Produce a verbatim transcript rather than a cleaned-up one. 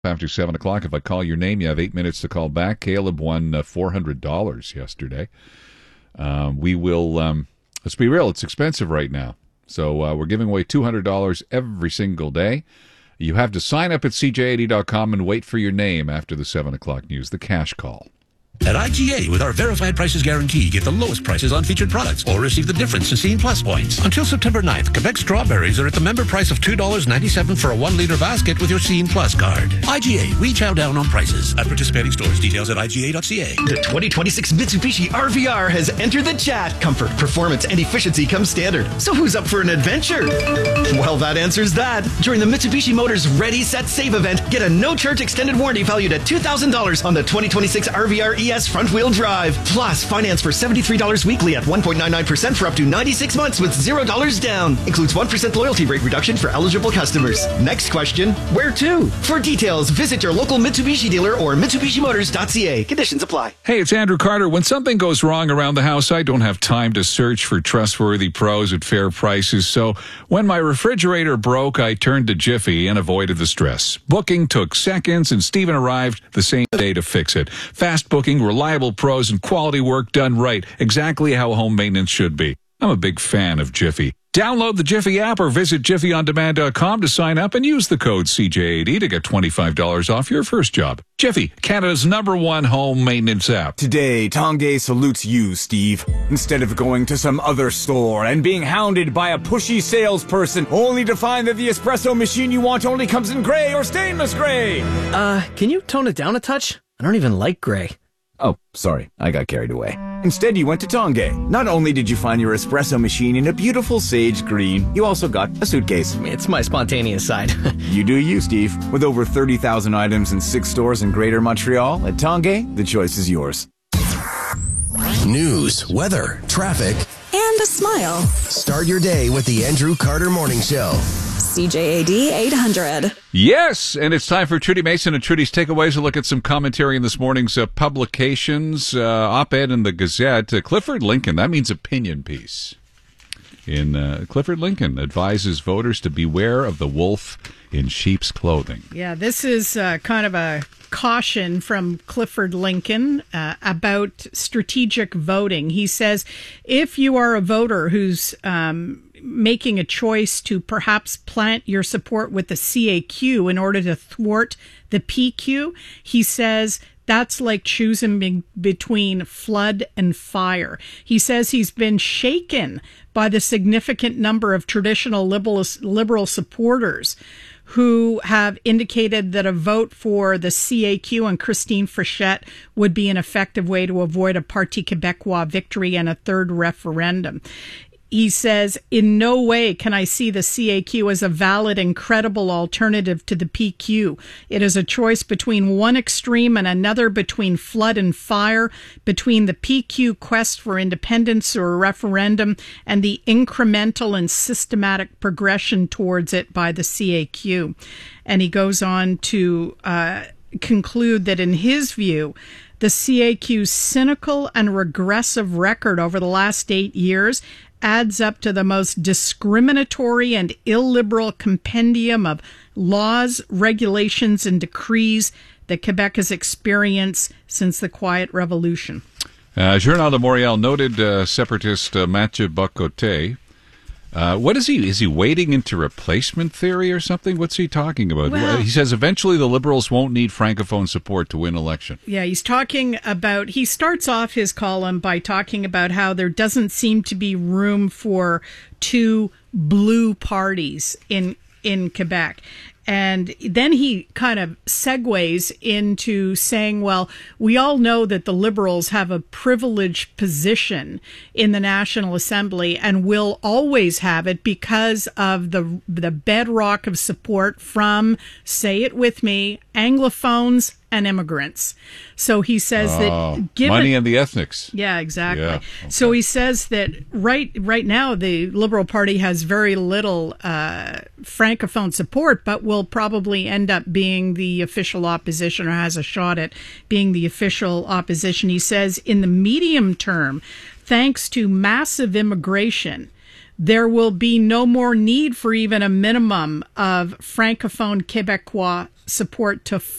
After seven o'clock, if I call your name, you have eight minutes to call back. Caleb won uh, four hundred dollars yesterday. Um, we will, um, let's be real, it's expensive right now. So uh, we're giving away two hundred dollars every single day. You have to sign up at c j eighty dot com and wait for your name after the seven o'clock news, the cash call. At I G A, with our verified prices guarantee, get the lowest prices on featured products or receive the difference in Scene Plus points. Until September ninth, Quebec strawberries are at the member price of two dollars and ninety-seven cents for a one-liter basket with your Scene Plus card. I G A, we chow down on prices. At participating stores, details at I G A dot C A. The twenty twenty-six Mitsubishi R V R has entered the chat. Comfort, performance, and efficiency come standard. So who's up for an adventure? Well, that answers that. During the Mitsubishi Motors Ready, Set, Save event, get a no-charge extended warranty valued at two thousand dollars on the twenty twenty-six R V R E S front-wheel drive. Plus, finance for seventy-three dollars weekly at one point nine nine percent for up to ninety-six months with zero dollars down. Includes one percent loyalty rate reduction for eligible customers. Next question, where to? For details, visit your local Mitsubishi dealer or Mitsubishi Motors dot C A. Conditions apply. Hey, it's Andrew Carter. When something goes wrong around the house, I don't have time to search for trustworthy pros at fair prices. So when my refrigerator broke, I turned to Jiffy and avoided the stress. Booking took seconds, and Steven arrived the same day to fix it. Fast booking, reliable pros, and quality work done right. Exactly how home maintenance should be. I'm a big fan of Jiffy. Download the Jiffy app or visit jiffy on demand dot com to sign up and use the code C J eighty to get twenty-five dollars off your first job. Jiffy, Canada's number one home maintenance app. Today, Tongay salutes you, Steve. Instead of going to some other store and being hounded by a pushy salesperson only to find that the espresso machine you want only comes in gray or stainless gray. Uh, can you tone it down a touch? I don't even like gray. Oh, sorry, I got carried away. Instead, you went to Tongay. Not only did you find your espresso machine in a beautiful sage green, you also got a suitcase. It's my spontaneous side. You do you, Steve. With over thirty thousand items in six stores in Greater Montreal, at Tongay, the choice is yours. News, weather, traffic, and a smile. Start your day with the Andrew Carter Morning Show. C J A D eight hundred. Yes, and it's time for Trudy Mason and Trudy's Takeaways. A look at some commentary in this morning's uh, publications. Uh, op-ed in the Gazette. Uh, Clifford Lincoln, that means opinion piece. In uh, Clifford Lincoln advises voters to beware of the wolf in sheep's clothing. Yeah, this is uh, kind of a caution from Clifford Lincoln uh, about strategic voting. He says, if you are a voter who's um, making a choice to perhaps plant your support with the C A Q in order to thwart the P Q, he says that's like choosing be- between flood and fire. He says he's been shaken by the significant number of traditional liberal, liberal supporters who have indicated that a vote for the C A Q and Christine Frechette would be an effective way to avoid a Parti Québécois victory and a third referendum. He says, in no way can I see the C A Q as a valid and credible alternative to the P Q. It is a choice between one extreme and another, between flood and fire, between the P Q quest for independence or a referendum and the incremental and systematic progression towards it by the C A Q. And he goes on to uh, conclude that in his view, the C A Q's cynical and regressive record over the last eight years adds up to the most discriminatory and illiberal compendium of laws, regulations, and decrees that Quebec has experienced since the Quiet Revolution. Uh, Journal de Montréal noted uh, separatist uh, Mathieu Bocoté. Uh, what is he? Is he wading into replacement theory or something? What's he talking about? Well, he says eventually the Liberals won't need Francophone support to win election. Yeah, he's talking about, he starts off his column by talking about how there doesn't seem to be room for two blue parties in in Quebec. And then he kind of segues into saying, well, we all know that the Liberals have a privileged position in the National Assembly and will always have it because of the the bedrock of support from, say it with me, Anglophones and immigrants. So he says oh, that given money and the ethnics. Yeah, exactly. Yeah, okay. So he says that right right now the Liberal Party has very little uh, Francophone support, but will probably end up being the official opposition, or has a shot at being the official opposition. He says in the medium term, thanks to massive immigration, there will be no more need for even a minimum of Francophone Quebecois support to